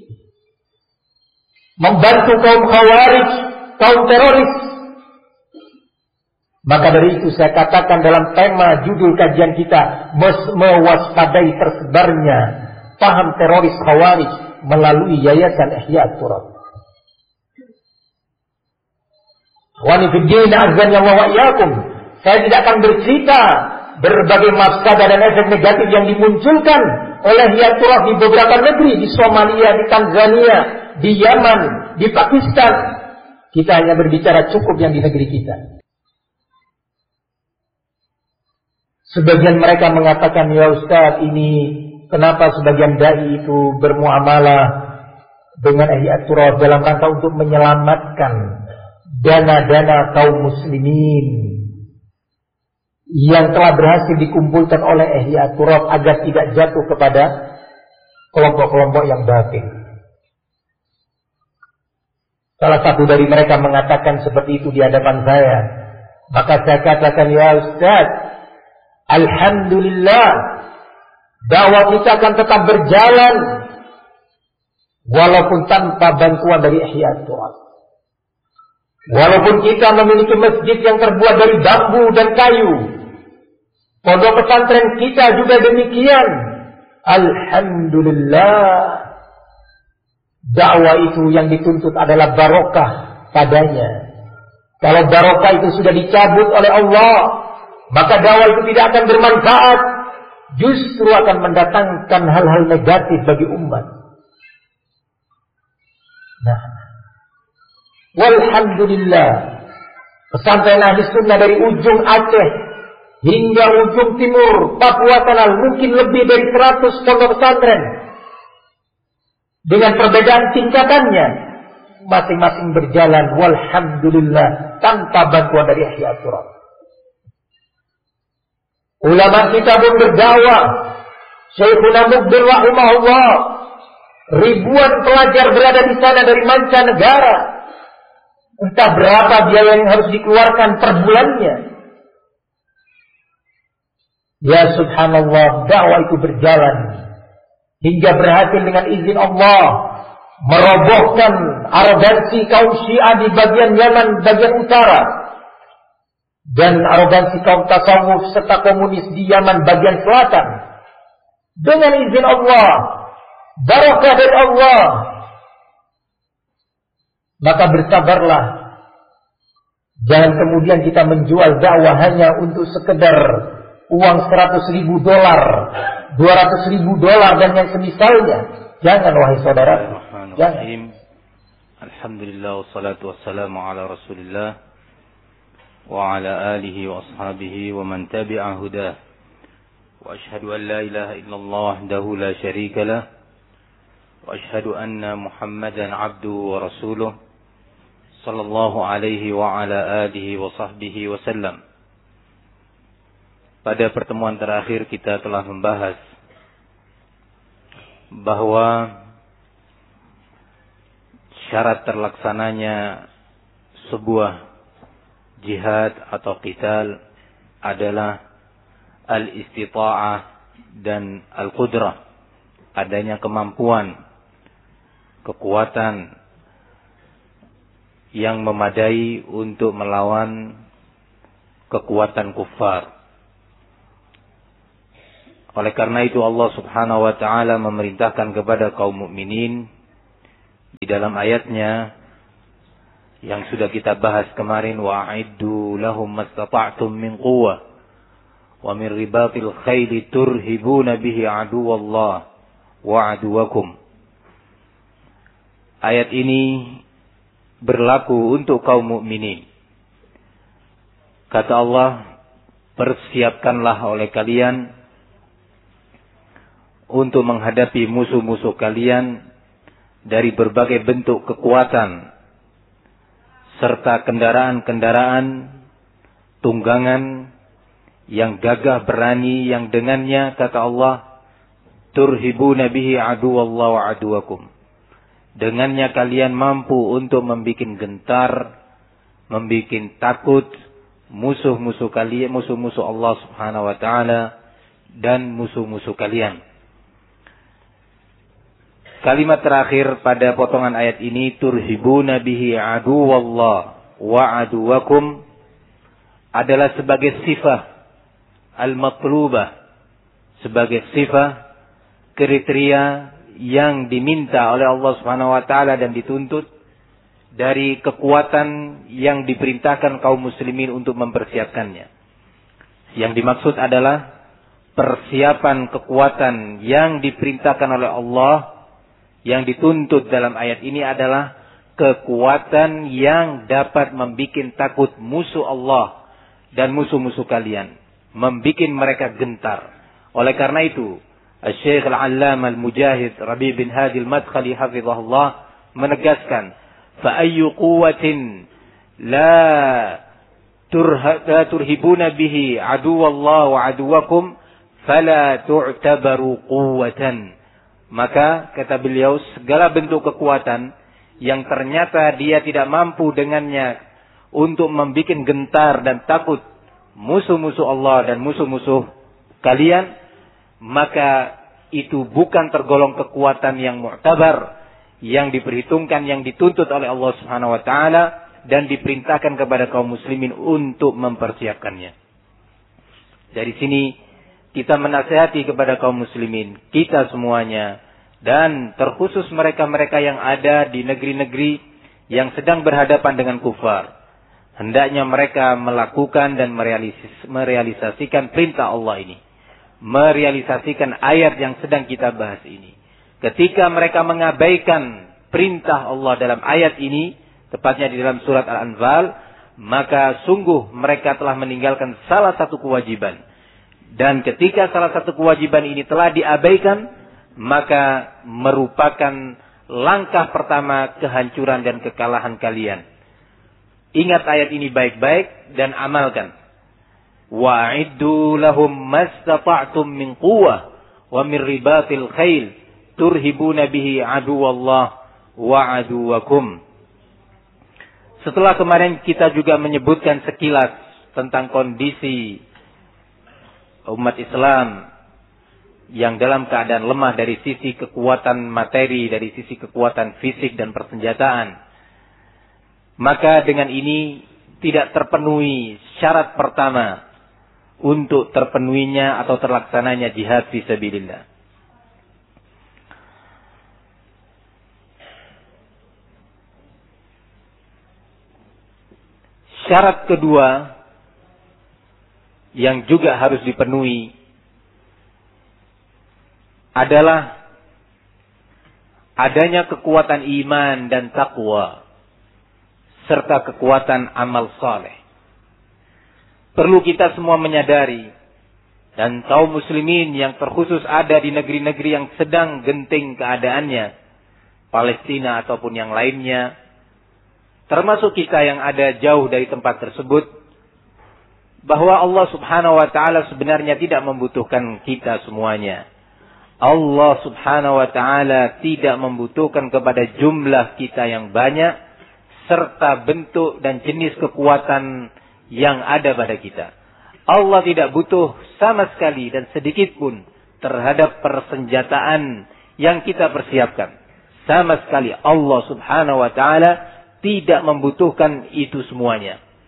membantu kaum Khawarij, kaum teroris. Maka dari itu saya katakan dalam tema judul kajian kita, mewaspadai tersebarnya paham teroris Khawarij melalui Yayasan Ihya Turab. Ikhwani fiddin, azan Allah wa iyyakum. Saya tidak akan bercerita berbagai mafsadah dan efek negatif yang dimunculkan oleh Ihya Turab di beberapa negeri, di Somalia, di Tanzania, di Yaman, di Pakistan. Kita hanya berbicara cukup yang di negeri kita. Sebagian mereka mengatakan, ya Ustaz, ini kenapa sebagian dai itu bermuamalah dengan Ihya Turab dalam rangka untuk menyelamatkan dana-dana kaum muslimin yang telah berhasil dikumpulkan oleh Ihya Turab agar tidak jatuh kepada kelompok-kelompok yang batil. Salah satu dari mereka mengatakan seperti itu di hadapan saya. Maka saya katakan, ya Ustaz, alhamdulillah, dakwah kita akan tetap berjalan walaupun tanpa bantuan dari Ihya Turab. Walaupun kita memiliki masjid yang terbuat dari bambu dan kayu, pondok pesantren kita juga demikian. Alhamdulillah, dakwah itu yang dituntut adalah barokah padanya. Kalau barokah itu sudah dicabut oleh Allah, maka dakwah itu tidak akan bermanfaat, justru akan mendatangkan hal-hal negatif bagi umat. Nah, walhamdulillah, pesantren Ahli Sunnah dari ujung Aceh hingga ujung timur Papua sana mungkin lebih dari 100 pondok pesantren dengan perbedaan tingkatannya, masing-masing berjalan walhamdulillah tanpa bantuan dari Ihya Turab. Ulama kita pun berdakwah. Syekhuna Mukbil rahimahullah, ribuan pelajar berada di sana dari mancanegara. Entah berapa biaya yang harus dikeluarkan per bulannya. Ya subhanallah, dakwah itu berjalan hingga berhasil dengan izin Allah merobohkan arogansi kaum Syiah di bagian Yaman bagian utara dan arogansi kaum tasawuf serta komunis di Yaman bagian selatan. Dengan izin Allah, barakah dari Allah. Maka bersabarlah. Jangan kemudian kita menjual dakwah hanya untuk sekedar uang $100,000, $200,000 dan yang semisalnya. Jangan, wahai saudara. Jangan. Alhamdulillah wassalatu wassalamu ala Rasulillah wa ala alihi wa ashabihi wa man tabi'a hudah. Wa ashhadu an la ilaha illallah wahdahu la syarika lah. Wa ashhadu anna Muhammadan abduhu wa rasuluh sallallahu alaihi wa ala alihi wa sahbihi wa sallam. Pada pertemuan terakhir kita telah membahas bahwa syarat terlaksananya sebuah jihad atau qital adalah al-istita'ah dan al-qudrah, adanya kemampuan, kekuatan yang memadai untuk melawan kekuatan kufar. Oleh karena itu Allah Subhanahu wa taala memerintahkan kepada kaum mukminin di dalam ayatnya yang sudah kita bahas kemarin, wa'iddu lahum mastata'tum min quwwah wa min ribatil khayli turhibuna bihi aduwallah wa aduwakum. Ayat ini berlaku untuk kaum mukminin. Kata Allah, persiapkanlah oleh kalian untuk menghadapi musuh-musuh kalian dari berbagai bentuk kekuatan serta kendaraan-kendaraan tunggangan yang gagah berani, yang dengannya kata Allah, turhibuna bihi aduwallahu wa aduwakum. Dengannya kalian mampu untuk membuat gentar, membuat takut musuh-musuh kalian, musuh-musuh Allah Subhanahu wa taala dan musuh-musuh kalian. Kalimat terakhir pada potongan ayat ini, turhibuna bihi aduwallah wa aduwakum, adalah sebagai sifat al-matlubah, sebagai sifat kriteria yang diminta oleh Allah Subhanahu wa taala dan dituntut dari kekuatan yang diperintahkan kaum muslimin untuk mempersiapkannya. Yang dimaksud adalah persiapan kekuatan yang diperintahkan oleh Allah. Yang dituntut dalam ayat ini adalah kekuatan yang dapat membuat takut musuh Allah dan musuh-musuh kalian, membuat mereka gentar. Oleh karena itu, Syekh Al-Allamah Al-Mujahid Rabi' bin Hadi Al-Madkhali hafizahullah menegaskan, fa ayyu quwwatin la turhibuna bihi aduwallahu wa aduwakum fala tu'tabaru quwwatan. Maka kata beliau, segala bentuk kekuatan yang ternyata dia tidak mampu dengannya untuk membuat gentar dan takut musuh-musuh Allah dan musuh-musuh kalian, maka itu bukan tergolong kekuatan yang mu'tabar, yang diperhitungkan, yang dituntut oleh Allah Subhanahu wa taala dan diperintahkan kepada kaum muslimin untuk mempersiapkannya. Dari sini kita menasihati kepada kaum muslimin, kita semuanya, dan terkhusus mereka-mereka yang ada di negeri-negeri yang sedang berhadapan dengan kufar. Hendaknya mereka melakukan dan merealisasikan perintah Allah ini. Merealisasikan ayat yang sedang kita bahas ini. Ketika mereka mengabaikan perintah Allah dalam ayat ini, tepatnya di dalam surat Al-Anfal, maka sungguh mereka telah meninggalkan salah satu kewajiban. Dan ketika salah satu kewajiban ini telah diabaikan, maka merupakan langkah pertama kehancuran dan kekalahan kalian. Ingat ayat ini baik-baik dan amalkan. Wa'iddu lahum mastata'tum min quwwah wa min ribatil khail turhibuna bihi aduwallah wa aduwakum. Setelah kemarin kita juga menyebutkan sekilas tentang kondisi umat Islam yang dalam keadaan lemah dari sisi kekuatan materi, dari sisi kekuatan fisik dan persenjataan. Maka dengan ini tidak terpenuhi syarat pertama untuk terpenuhinya atau terlaksananya jihad fisabilillah. Syarat kedua yang juga harus dipenuhi adalah adanya kekuatan iman dan takwa serta kekuatan amal saleh. Perlu kita semua menyadari, dan kaum muslimin yang terkhusus ada di negeri-negeri yang sedang genting keadaannya, Palestina ataupun yang lainnya, termasuk kita yang ada jauh dari tempat tersebut, bahwa Allah Subhanahu wa taala sebenarnya tidak membutuhkan kita semuanya. Allah Subhanahu wa taala tidak membutuhkan kepada jumlah kita yang banyak serta bentuk dan jenis kekuatan yang ada pada kita. Allah tidak butuh sama sekali dan sedikit pun terhadap persenjataan yang kita persiapkan. Sama sekali Allah Subhanahu wa taala tidak membutuhkan itu semuanya.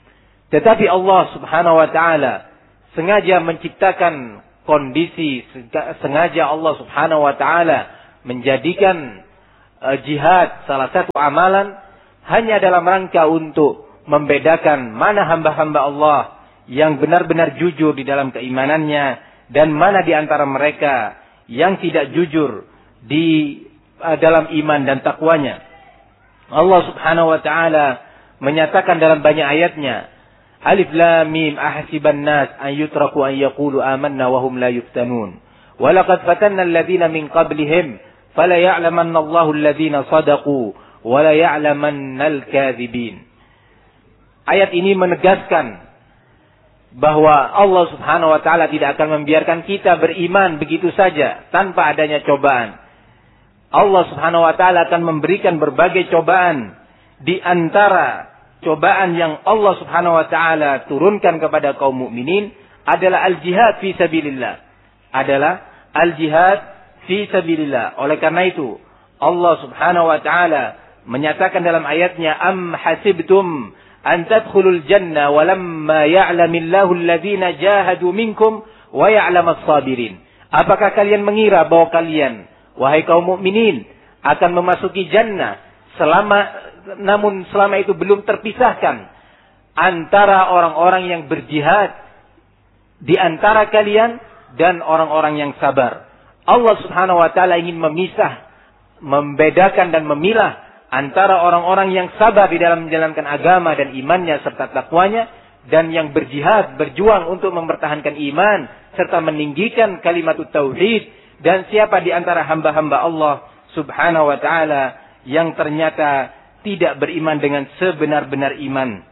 Tetapi Allah Subhanahu wa taala sengaja menciptakan kondisi, sengaja Allah Subhanahu wa taala menjadikan jihad salah satu amalan hanya dalam rangka untuk membedakan mana hamba-hamba Allah yang benar-benar jujur di dalam keimanannya dan mana di antara mereka yang tidak jujur di dalam iman dan takwanya. Allah Subhanahu wa taala menyatakan dalam banyak ayatnya, Alif Lam Mim ahasiban nas an yutraku an yaqulu amanna wa hum la yuftanun. Wa laqad fatanna alladhina min qablihim fala ya'lamanna Allahu alladhina sadaqu wa la ya'lamanna al-kadhibin. Ayat ini menegaskan bahwa Allah Subhanahu wa taala tidak akan membiarkan kita beriman begitu saja tanpa adanya cobaan. Allah Subhanahu wa taala akan memberikan berbagai cobaan. Di antara cobaan yang Allah Subhanahu wa taala turunkan kepada kaum mukminin adalah al-jihad fi sabilillah. Adalah al-jihad fi sabilillah. Oleh karena itu, Allah Subhanahu wa taala menyatakan dalam ayatnya, am hasibtum an tadkhulul jannah wa lamma ya'lamillahu alladhina jahadu minkum wa ya'lamas sabirin. Apakah kalian mengira bahwa kalian, wahai kaum mukminin, akan memasuki jannah namun selama itu belum terpisahkan antara orang-orang yang berjihad di antara kalian dan orang-orang yang sabar. Allah Subhanahu wa taala ingin memisah, membedakan dan memilah antara orang-orang yang sabar di dalam menjalankan agama dan imannya serta takwanya, dan yang berjihad, berjuang untuk mempertahankan iman serta meninggikan kalimat tauhid. Dan siapa di antara hamba-hamba Allah Subhanahu wa taala yang ternyata tidak beriman dengan sebenar-benar iman.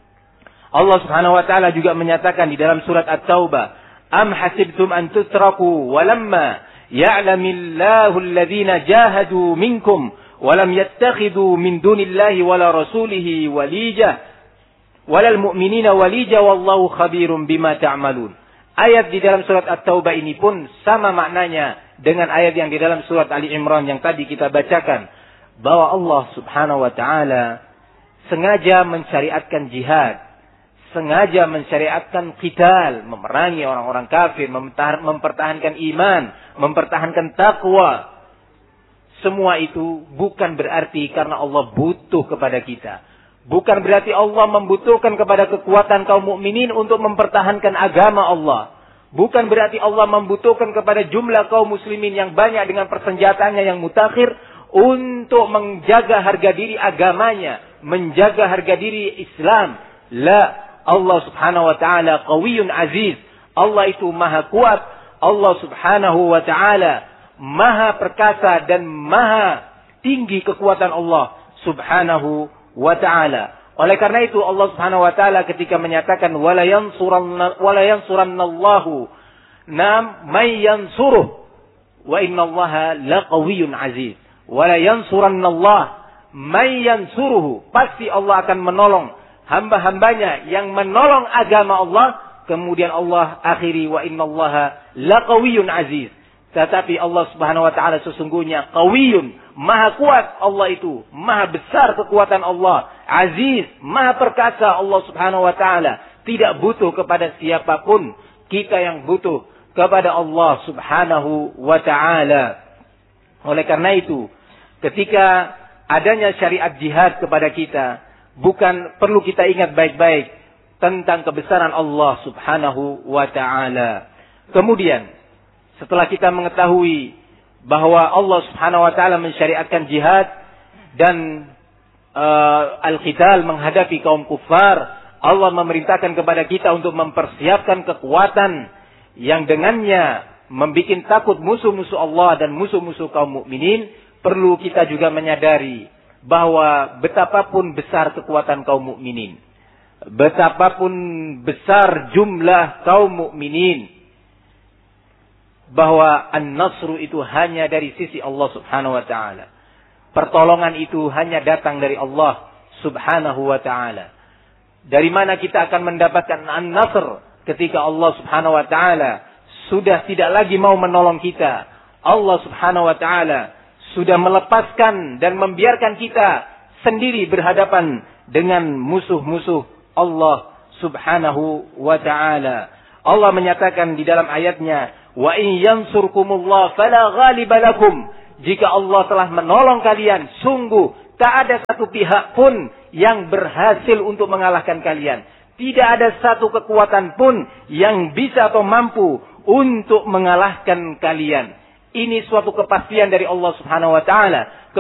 Allah Subhanahu wa taala juga menyatakan di dalam surat At-Taubah, am hasibtum an tutraku walamma ya'lamillahu alladhina jahadu minkum walam yattakhidhu min dunillahi wala rasulihi walija walal mu'minina walija wallahu khabirum bima ta'malun. Ayat di dalam surat At-Taubah ini pun sama maknanya dengan ayat yang di dalam surat Ali Imran yang tadi kita bacakan, bahwa Allah Subhanahu wa taala sengaja mensyariatkan jihad, sengaja mensyariatkan qital, memerangi orang-orang kafir, mempertahankan iman, mempertahankan takwa. Semua itu bukan berarti karena Allah butuh kepada kita. Bukan berarti Allah membutuhkan kepada kekuatan kaum mukminin untuk mempertahankan agama Allah. Bukan berarti Allah membutuhkan kepada jumlah kaum muslimin yang banyak dengan persenjataannya yang mutakhir untuk menjaga harga diri agamanya, menjaga harga diri Islam. La, Allah Subhanahu wa taala qawiyyun aziz. Allah itu maha kuat. Allah Subhanahu wa taala maha perkasa dan maha tinggi kekuatan Allah Subhanahu wa taala. Oleh karena itu Allah Subhanahu wa taala ketika menyatakan wala yansurannallahu may yansuruh wa innallaha laqawiyyun aziz. Wala yansurannallah may yansuruhu, pasti Allah akan menolong hamba-hambanya yang menolong agama Allah. Kemudian Allah akhiri wa innallaha laqawiyyun aziz. Tetapi Allah Subhanahu wa taala sesungguhnya qawiyyun, maha kuat. Allah itu maha besar kekuatan Allah, aziz, maha perkasa. Allah Subhanahu wa taala tidak butuh kepada siapapun, kita yang butuh kepada Allah Subhanahu wa taala. Oleh karena itu, ketika adanya syariat jihad kepada kita, bukan perlu kita ingat baik-baik tentang kebesaran Allah Subhanahu wa taala. Kemudian, setelah kita mengetahui bahwa Allah Subhanahu wa taala mensyariatkan jihad dan al-qital menghadapi kaum kufar, Allah memerintahkan kepada kita untuk mempersiapkan kekuatan yang dengannya membuat takut musuh-musuh Allah dan musuh-musuh kaum mukminin. Perlu kita juga menyadari bahwa betapapun besar kekuatan kaum mukminin, betapapun besar jumlah kaum mukminin, bahwa an-nasru itu hanya dari sisi Allah Subhanahu wa taala. Pertolongan itu hanya datang dari Allah Subhanahu wa taala. Dari mana kita akan mendapatkan an-nasr ketika Allah Subhanahu wa taala sudah tidak lagi mau menolong kita? Allah Subhanahu wa taala sudah melepaskan dan membiarkan kita sendiri berhadapan dengan musuh-musuh Allah Subhanahu wa ta'ala. Allah menyatakan di dalam ayatnya, wa in yansurkumullah fala ghaliba lakum. Jika Allah telah menolong kalian, sungguh tak ada satu pihak pun yang berhasil untuk mengalahkan kalian. Tidak ada satu kekuatan pun yang bisa atau mampu untuk mengalahkan kalian. Ini suatu kepastian dari Allah Subhanahu wa ta'ala.